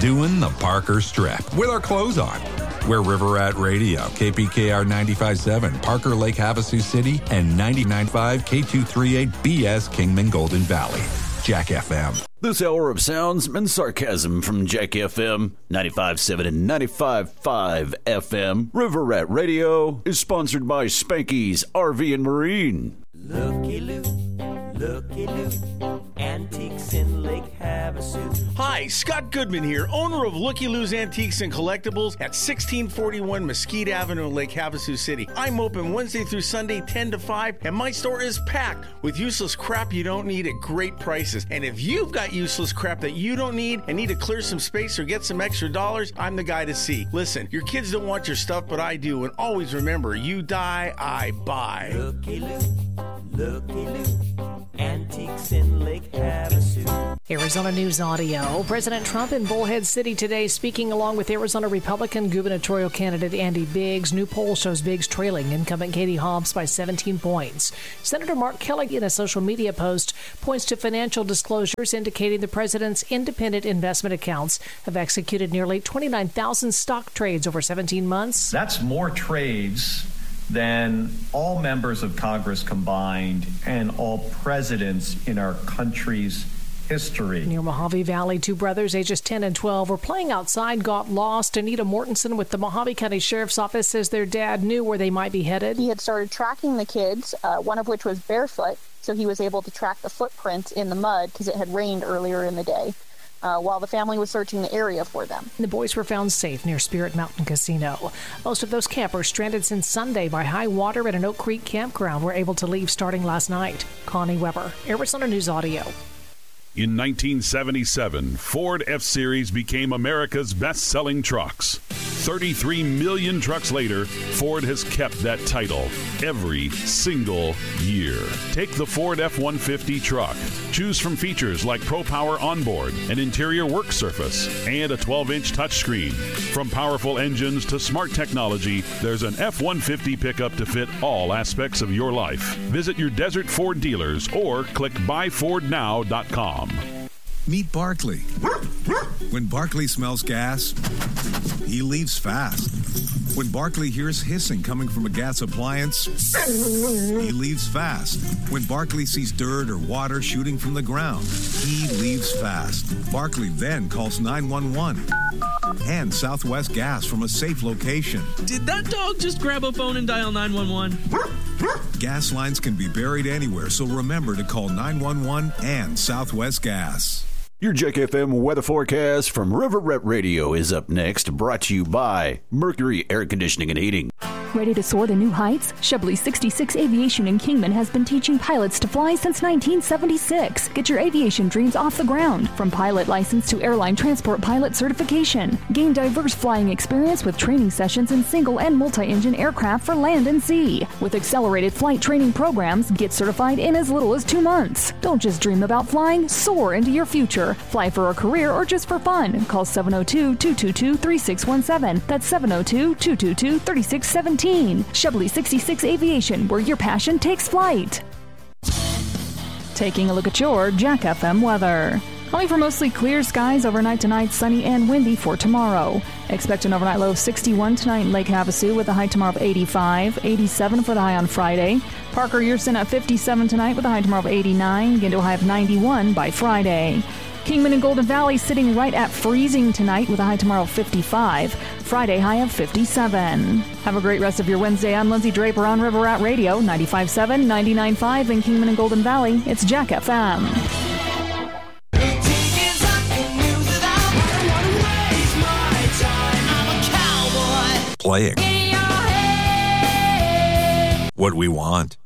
doing the Parker Strip with our clothes on. We're River Rat Radio, KPKR 95.7, Parker Lake Havasu City, and 99.5 K238 BS Kingman Golden Valley. Jack FM. This hour of sounds and sarcasm from Jack FM, 95.7 and 95.5 FM. River Rat Radio is sponsored by Spanky's RV and Marine. Looky Lou, Antiques in Lake Havasu. Hi, Scott Goodman here, owner of Looky Lou's Antiques and Collectibles at 1641 Mesquite Avenue in Lake Havasu City. I'm open Wednesday through Sunday, 10 to 5, and my store is packed with useless crap you don't need at great prices. And if you've got useless crap that you don't need and need to clear some space or get some extra dollars, I'm the guy to see. Listen, your kids don't want your stuff, but I do. And always remember, you die, I buy. Looky Lou, Antiques in Lake Havasu. Arizona News Audio. President Trump in Bullhead City today speaking along with Arizona Republican gubernatorial candidate Andy Biggs. New poll shows Biggs trailing incumbent Katie Hobbs by 17 points. Senator Mark Kelly, in a social media post, points to financial disclosures indicating the president's independent investment accounts have executed nearly 29,000 stock trades over 17 months. That's more trades than all members of Congress combined and all presidents in our country's history. Near Mojave Valley, two brothers ages 10 and 12 were playing outside, got lost. Anita Mortensen with the Mojave County Sheriff's Office says their dad knew where they might be headed. He had started tracking the kids, one of which was barefoot, so he was able to track the footprints in the mud because it had rained earlier in the day. While the family was searching the area for them. The boys were found safe near Spirit Mountain Casino. Most of those campers stranded since Sunday by high water at an Oak Creek campground were able to leave starting last night. Connie Weber, Arizona News Audio. In 1977, Ford F-Series became America's best-selling trucks. 33 million trucks later, Ford has kept that title every single year. Take the Ford F-150 truck. Choose from features like Pro Power Onboard, an interior work surface, and a 12-inch touchscreen. From powerful engines to smart technology, there's an F-150 pickup to fit all aspects of your life. Visit your Desert Ford dealers or click buyfordnow.com. Meet Barkley. When Barkley smells gas, he leaves fast. When Barkley hears hissing coming from a gas appliance, he leaves fast. When Barkley sees dirt or water shooting from the ground, he leaves fast. Barkley then calls 911 and Southwest Gas from a safe location. Did that dog just grab a phone and dial 911? Gas lines can be buried anywhere, so remember to call 911 and Southwest Gas. Your Jack FM weather forecast from River Rat Radio is up next, brought to you by Mercury Air Conditioning and Heating. Ready to soar to new heights? Shipley 66 Aviation in Kingman has been teaching pilots to fly since 1976. Get your aviation dreams off the ground, from pilot license to airline transport pilot certification. Gain diverse flying experience with training sessions in single and multi-engine aircraft for land and sea. With accelerated flight training programs, get certified in as little as 2 months. Don't just dream about flying, soar into your future. Fly for a career or just for fun. Call 702-222-3617. That's 702-222-3617. Shipley 66 Aviation, where your passion takes flight. Taking a look at your Jack FM weather. Calling for mostly clear skies overnight tonight, sunny and windy for tomorrow. Expect an overnight low of 61 tonight in Lake Havasu with a high tomorrow of 85, 87 for the high on Friday. Parker, Yerson at 57 tonight with a high tomorrow of 89, get to a high of 91 by Friday. Kingman and Golden Valley sitting right at freezing tonight with a high tomorrow of 55. Friday high of 57. Have a great rest of your Wednesday. I'm Lindsay Draper on River Rat Radio, 95.7, 99.5 in Kingman and Golden Valley. It's Jack FM. Playing what we want.